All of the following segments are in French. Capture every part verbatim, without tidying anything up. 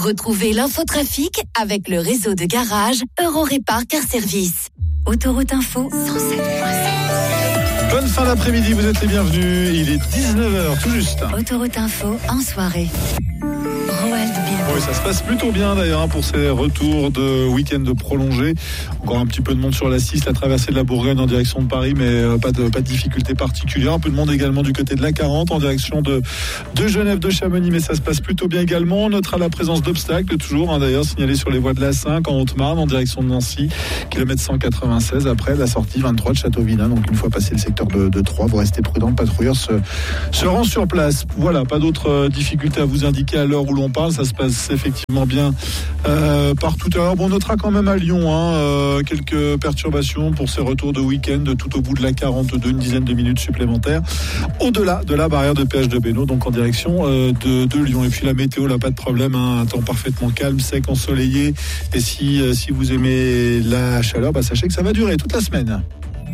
Retrouvez l'infotrafic avec le réseau de garage Eurorépar Car Service. Autoroute Info cent sept virgule sept. Bonne fin d'après-midi, vous êtes les bienvenus. Il est dix-neuf heures tout juste. Autoroute Info en soirée. Roald Bill. Oui, ça se passe plutôt bien d'ailleurs pour ces retours de week-end prolongés. Encore un petit peu de monde sur la six, la traversée de la Bourgogne en direction de Paris, mais pas de, pas de difficulté particulière. Un peu de monde également du côté de la quarante en direction de, de Genève, de Chamonix, mais ça se passe plutôt bien également. On notera la présence d'obstacles, toujours hein, d'ailleurs signalés sur les voies de l'A cinq en Haute-Marne en direction de Nancy, kilomètre cent quatre-vingt-seize après la sortie vingt-trois de Châteauvillain. Donc une fois passé le secteur de, de Troyes, vous restez prudent, le patrouilleur se, se rend sur place. Voilà, pas d'autres difficultés à vous indiquer à l'heure où l'on parle, ça se passe effectivement bien euh, partout à l'heure. Bon, on notera quand même à Lyon hein, euh, quelques perturbations pour ces retours de week-end tout au bout de la quarante-deux, une dizaine de minutes supplémentaires au-delà de la barrière de péage de Bénaud, donc en direction euh, de, de Lyon. Et puis la météo, là, pas de problème, hein, un temps parfaitement calme, sec, ensoleillé. Et si, euh, si vous aimez la chaleur, bah, sachez que ça va durer toute la semaine.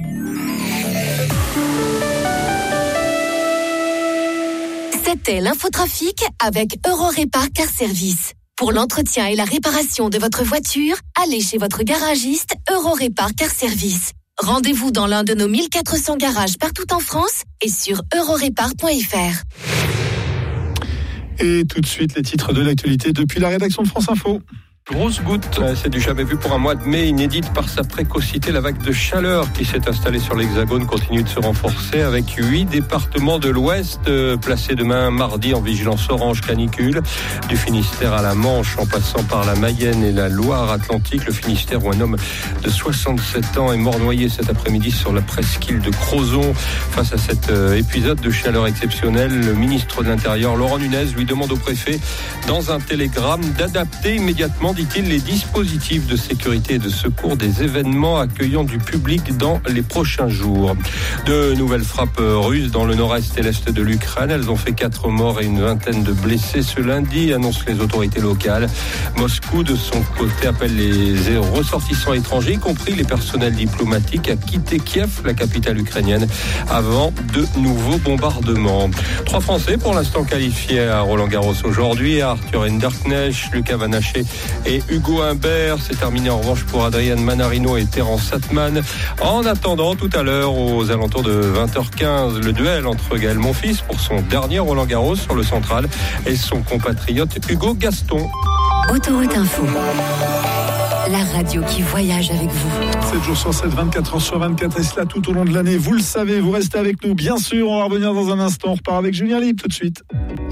C'était l'infotrafic avec Eurorépar Car Service. Pour l'entretien et la réparation de votre voiture, allez chez votre garagiste Eurorépar Car Service. Rendez-vous dans l'un de nos mille quatre cents garages partout en France et sur eurorépar point f r. Et tout de suite, les titres de l'actualité depuis la rédaction de France Info. Grosse goutte, c'est du jamais vu pour un mois de mai, inédite par sa précocité. La vague de chaleur qui s'est installée sur l'Hexagone continue de se renforcer avec huit départements de l'Ouest euh, placés demain mardi en vigilance orange canicule. Du Finistère à la Manche en passant par la Mayenne et la Loire-Atlantique. Le Finistère où un homme de soixante-sept ans est mort noyé cet après-midi sur la presqu'île de Crozon. Face à cet euh, épisode de chaleur exceptionnelle, le ministre de l'Intérieur, Laurent Nunez, lui demande au préfet dans un télégramme d'adapter immédiatement, dit-il, les dispositifs de sécurité et de secours des événements accueillant du public dans les prochains jours. De nouvelles frappes russes dans le nord-est et l'est de l'Ukraine. Elles ont fait quatre morts et une vingtaine de blessés ce lundi, annoncent les autorités locales. Moscou, de son côté, appelle les ressortissants étrangers, y compris les personnels diplomatiques, à quitter Kiev, la capitale ukrainienne, avant de nouveaux bombardements. Trois Français, pour l'instant qualifiés à Roland-Garros aujourd'hui, Arthur Hinderknecht, Lucas Van Haché et Hugo Humbert. C'est terminé en revanche pour Adrian Manarino et Terence Satman. En attendant, tout à l'heure, aux alentours de vingt heures quinze, le duel entre Gaël Monfils pour son dernier Roland-Garros sur le central et son compatriote Hugo Gaston. Autoroute Info, la radio qui voyage avec vous. sept jours sur sept, vingt-quatre heures sur vingt-quatre, et cela tout au long de l'année. Vous le savez, vous restez avec nous. Bien sûr, on va revenir dans un instant. On repart avec Julien Libre tout de suite.